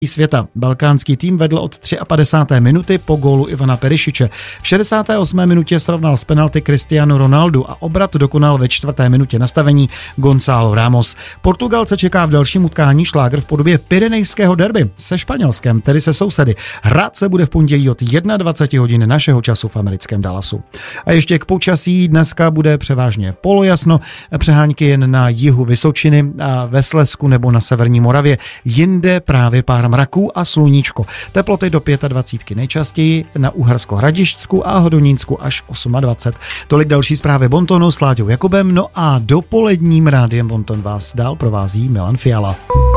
světa. Balkánský tým vedl od 53. minuty po gólu Ivana Perišiče. V 68. minutě srovnal z penalty Cristiano Ronaldo a obrat dokonal ve 4. minutě nastavení Gonzalo Ramos. Portugalce čeká v dalším utkání šlágr v podobě pyrenejského derby se Španělskem, tedy se sousedy. Hrát se bude v pondělí od 21 hodin našeho času v americkém Dallasu. A ještě k počasí. Dneska bude převážně polojasno, přehánky jen na jihu Vysočiny a ve Slezsku nebo na severní Moravě. Jinde právě pár mraků a sluníčko. Teploty do 25 nejčastěji, na Uhersko-Hradišťsku a Hodonínsku až 28. Tolik další zprávy Bontonu s Láďou Jakubem, no a dopoledním rádiem Bonton vás dál provází Milan Fiala.